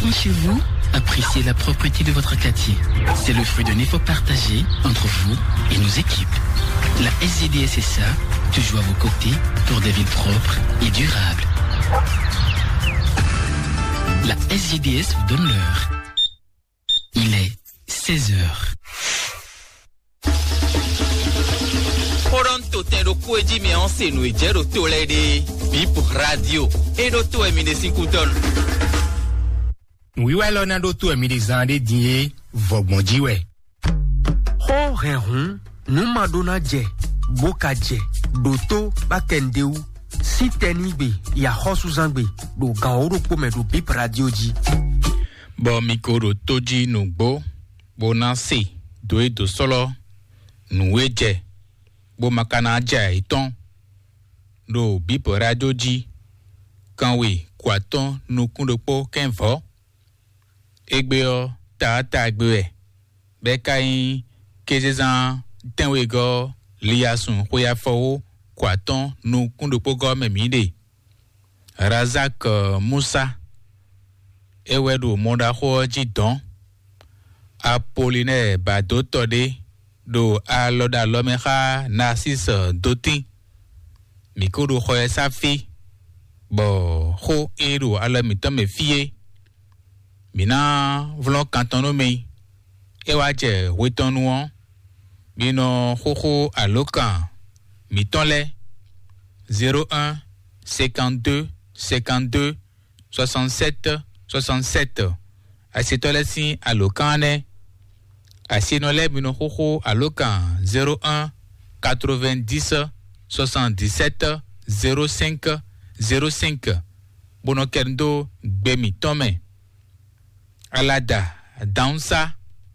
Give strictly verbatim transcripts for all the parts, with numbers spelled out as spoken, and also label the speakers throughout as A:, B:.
A: enfants chez vous? Appréciez la propreté de votre quartier. C'est le fruit d'un effort partagé entre vous et nos équipes. La S G D S S A, toujours à vos côtés pour des villes propres et durables. La S G D S vous donne l'heure. Il est seize heures.
B: Toronto tem do coedi me onse no ejero tolede Bip Radio et do to emine cinco ton.
C: Oui ouais là na do to emine zande die vogbonji we.
D: Ho rehun nu madona je boka je doto bakendeu sitenigbe ya hosuzangbe do gaoro po me do Bip Radio ji.
E: Bo mikoro toji nugbo bonansi do e do solo nuweje bo makana ja iton do Bip Radio ji kanwe kwaton nukundopo kenfo egbe o tata egbe e be kai kezezan tenwe go liasun koya fo kwaton nukundopo go memide Razak uh, Musa ewedu monda ho ji don Apollinaire Badotode do aloda lomeha Narcisse Dotin mikoro khoya safi bo ho eru ala mitame fie mina vlon kantono me ewaje wetonu bino hoho alokan mitole zéro un cinquante-deux cinquante-deux soixante-sept soixante-sept asetolesi alokane asinole bino hoho alokan zéro un quatre-vingt-dix soixante-dix-sept zéro cinq zéro cinq bono kendo gbemi tome alada dansa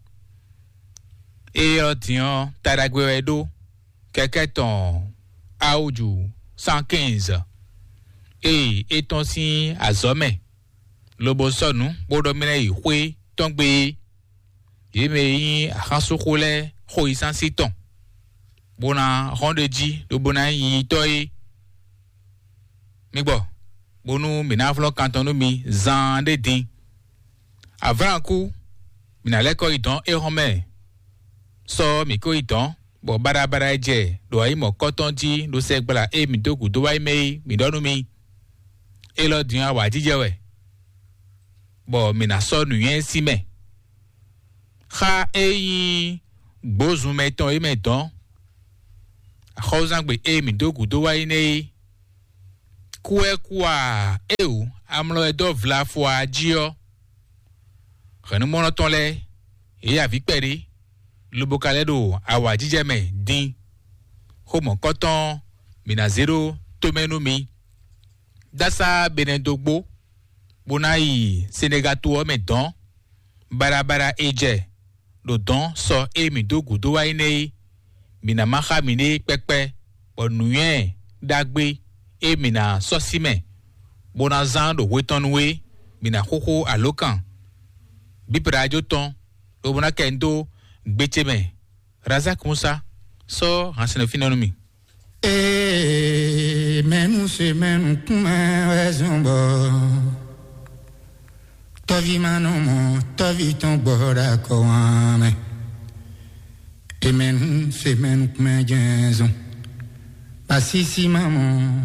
E: e otion taragwedo keketon auju cent quinze e eton si azome lobo sonu bodo mine ihwe tongbe yeme yi ahansokole hoisan siton bona rondeji do bona yi toy migbo bonu minaflo kantonu mi zande din avranku minaleko idon e home so mi ko idon bo bara bara je do ayi mo kotonji do segbala e mi dogu do wai me mi donu mi e lo din awa jijewe bo mina so nu yen si me kha eyi gbozu meton e meton khozangbe e mi dogu do wai ne kwe kwa eu amlo edo vla fwa jio khanu mono tonle e ya vikperi lubokale do awa jijeme din homo koton mina zero tomenu mi dasa benedogbo bonai Senegal to meton barabara eje do don so e mi dogu do wa ine mina maha mine pepe onuyen dagbe e mina sosime bona zando wetonwe mina hoho alokan Bip Radio ton do bona kendo gbeteme Razak Musa so hansene finonomi
F: e menu se menu kuma zumbo tovi manomo tovi ton bora koame e menu se menu kuma jenzo pasisi maman